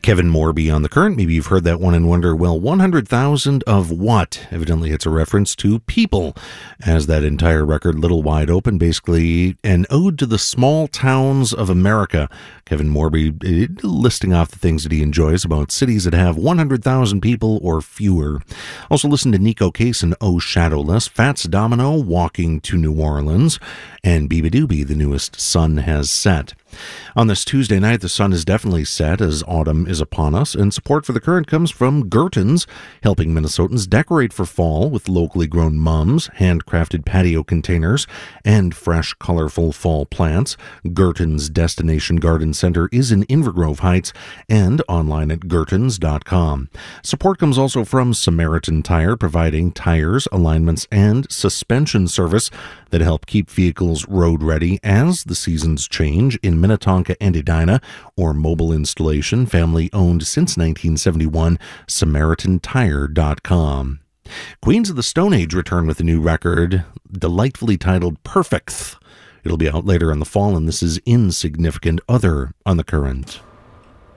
Kevin Morby on the current. Maybe you've heard that one and wonder, well, 100,000 of what? Evidently it's a reference to People, as that entire record, Little Wide Open, basically an ode to the small towns of America. Kevin Morby listing off the things that he enjoys about cities that have 100,000 people or fewer. Also listen to Nico Case and Oh Shadowless, Fats Domino, Walking to New Orleans, and Biba Doobie, the newest Sun Has Set. On this Tuesday night, the sun is definitely set as autumn is upon us, and support for the current comes from Gertens, helping Minnesotans decorate for fall with locally grown mums, handcrafted patio containers, and fresh, colorful fall plants. Gertens Destination Garden Center is in Invergrove Heights and online at gertens.com. Support comes also from Samaritan Tire, providing tires, alignments, and suspension service that help keep vehicles road ready as the seasons change in Minnetonka and Edina, or mobile installation, family owned since 1971, SamaritanTire.com. Queens of the Stone Age return with a new record, delightfully titled Perfect. It'll be out later in the fall, and this is Insignificant Other on the current.